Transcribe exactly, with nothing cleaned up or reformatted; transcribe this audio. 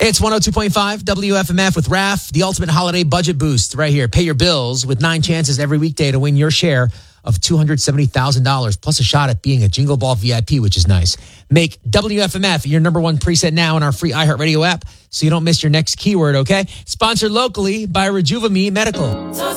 It's one oh two point five W F M F with Raph, the ultimate holiday budget boost right here. Pay your bills with nine chances every weekday to win your share of two hundred seventy thousand dollars, plus a shot at being a Jingle Ball V I P, which is nice. Make W F M F your number one preset now in our free iHeartRadio app so you don't miss your next keyword, okay? Sponsored locally by Rejuvame Medical.